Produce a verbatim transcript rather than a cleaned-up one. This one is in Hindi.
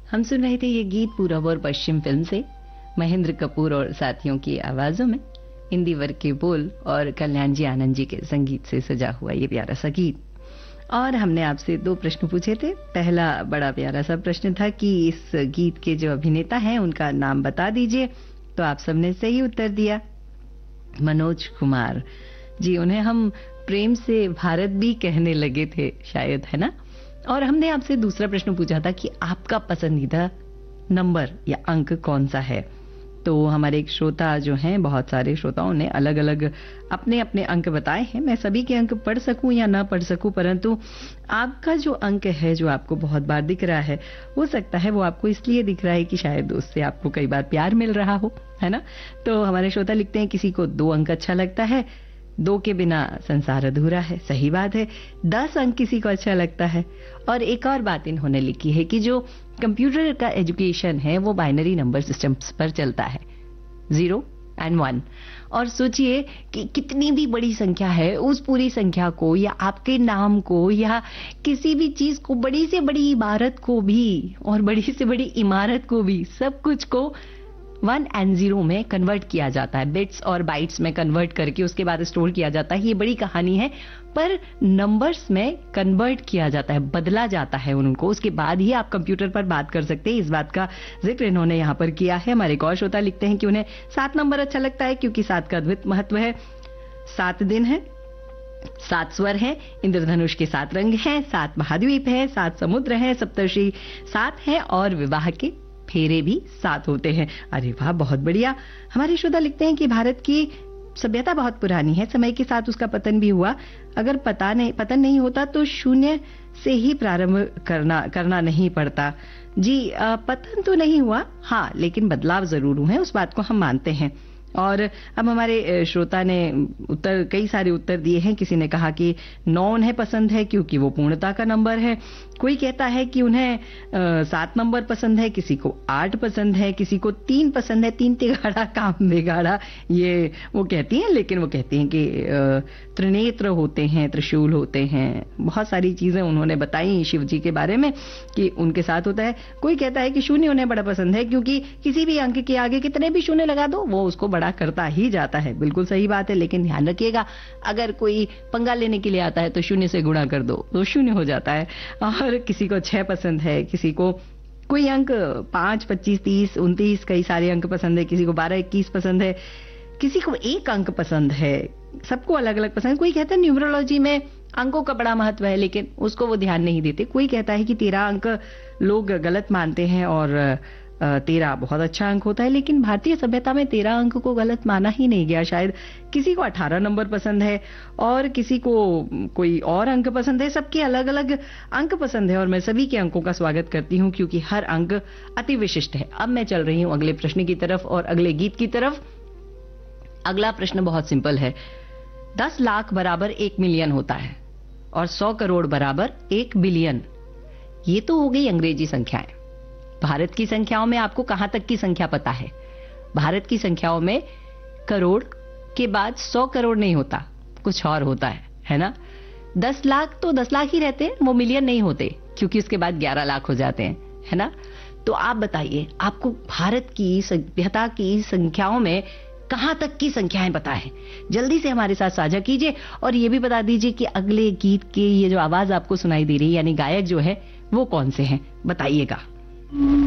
हम सुन रहे थे ये गीत पूरब और पश्चिम फिल्म से महेंद्र कपूर और साथियों की आवाजों में, इंदिवर के बोल और कल्याण जी आनंद जी के संगीत से सजा हुआ ये प्यारा सा गीत। और हमने आपसे दो प्रश्न पूछे थे। पहला बड़ा प्यारा सा प्रश्न था कि इस गीत के जो अभिनेता हैं उनका नाम बता दीजिए, तो आप सबने सही उत्तर दिया, मनोज कुमार जी। उन्हें हम प्रेम से भारत भी कहने लगे थे शायद, है ना। और हमने आपसे दूसरा प्रश्न पूछा था कि आपका पसंदीदा नंबर या अंक कौन सा है। तो हमारे एक श्रोता जो हैं, बहुत सारे श्रोताओं ने अलग अलग अपने अपने अंक बताए हैं। मैं सभी के अंक पढ़ सकूं या ना पढ़ सकूं, परंतु आपका जो अंक है जो आपको बहुत बार दिख रहा है, हो सकता है वो आपको इसलिए दिख रहा है कि शायद उससे आपको कई बार प्यार मिल रहा हो, है ना। तो हमारे श्रोता लिखते हैं किसी को दो अंक अच्छा लगता है, दो के बिना संसार अधूरा है। सही बात है। दस अंक किसी को अच्छा लगता है। और एक और बात इन्होंने लिखी है कि जो कंप्यूटर का एजुकेशन है वो बाइनरी नंबर सिस्टम्स पर चलता है, जीरो एंड वन। और सोचिए कि कितनी भी बड़ी संख्या है, उस पूरी संख्या को या आपके नाम को या किसी भी चीज को, बड़ी से बड़ी इबारत को भी और बड़ी से बड़ी इमारत को भी, सब कुछ को वन एंड जीरो में कन्वर्ट किया जाता है, बिट्स और बाइट्स में कन्वर्ट करके उसके बाद स्टोर किया जाता है। ये बड़ी कहानी है, पर नंबर्स में कन्वर्ट किया जाता है, बदला जाता है उनको, उसके बाद ही आप कंप्यूटर पर बात कर सकते हैं। इस बात का जिक्र इन्होंने यहाँ पर किया है। हमारे एक और श्रोता लिखते हैं कि उन्हें सात नंबर अच्छा लगता है क्योंकि सात का अद्भुत महत्व है। सात दिन है, सात स्वर है, इंद्रधनुष के सात रंग हैं, सात महाद्वीप है, सात समुद्र है, सप्तर्षि सात है और विवाह के फेरे भी साथ होते हैं। अरे वाह, बहुत बढ़िया। हमारे श्रोता लिखते हैं कि भारत की सभ्यता बहुत पुरानी है, समय के साथ उसका पतन भी हुआ। अगर पता नहीं पतन नहीं होता तो शून्य से ही प्रारंभ करना करना नहीं पड़ता। जी, पतन तो नहीं हुआ, हाँ, लेकिन बदलाव जरूर हुए, उस बात को हम मानते हैं। और अब हमारे श्रोता ने उत्तर, कई सारे उत्तर दिए हैं। किसी ने कहा कि नौ उन्हें पसंद है क्योंकि वो पूर्णता का नंबर है। कोई कहता है कि उन्हें सात नंबर पसंद है, किसी को आठ पसंद है, किसी को तीन पसंद है। तीन तिगाड़ा काम बिगाड़ा, ये वो कहती हैं, लेकिन वो कहती हैं कि त्रिनेत्र होते हैं, त्रिशूल होते हैं, बहुत सारी चीजें उन्होंने बताई शिव जी के बारे में कि उनके साथ होता है। कोई कहता है कि शून्य उन्हें बड़ा पसंद है क्योंकि किसी भी अंक के आगे कितने भी शून्य लगा दो वो उसको बड़ा करता ही जाता है। बिल्कुल सही बात है, लेकिन ध्यान रखिएगा, अगर कोई पंगा लेने के लिए आता है तो शून्य से गुणा कर दो तो शून्य हो जाता है। और किसी को छह पसंद है, किसी को कोई अंक पांच, पच्चीस, तीस, उनतीस, कई सारे अंक पसंद है, किसी को बारह, इक्कीस पसंद है, किसी को एक अंक पसंद है। सबको अलग अलग पसंद। कोई कहता है न्यूमरोलॉजी में अंकों का बड़ा महत्व है, लेकिन उसको वो ध्यान नहीं देते। कोई कहता है कि तेरह अंक लोग गलत मानते हैं और तेरह बहुत अच्छा अंक होता है, लेकिन भारतीय सभ्यता में तेरह अंक को गलत माना ही नहीं गया। शायद किसी को अठारह नंबर पसंद है और किसी को कोई और अंक पसंद है। सबके अलग अलग अंक पसंद है और मैं सभी के अंकों का स्वागत करती हूँ क्योंकि हर अंक अति विशिष्ट है। अब मैं चल रही हूँ अगले प्रश्न की तरफ और अगले गीत की तरफ। अगला प्रश्न बहुत सिंपल है। दस लाख बराबर एक मिलियन होता है और सौ करोड़ बराबर एक बिलियन। ये तो हो गई अंग्रेजी संख्याएं। भारत की संख्याओं में आपको कहां तक की संख्या पता है? भारत की संख्याओं में करोड़ के बाद सौ करोड़ नहीं होता, कुछ और होता है, है ना। दस लाख तो दस लाख ही रहते हैं, वो मिलियन नहीं होते क्योंकि उसके बाद ग्यारह लाख हो जाते हैं, है ना। तो आप बताइए, आपको भारत की सभ्यता की संख्याओं में कहां तक की संख्याएं पता है? जल्दी से हमारे साथ साझा कीजिए और ये भी बता दीजिए कि अगले गीत की ये जो आवाज आपको सुनाई दे रही है, यानी गायक जो है वो कौन से हैं, बताइएगा।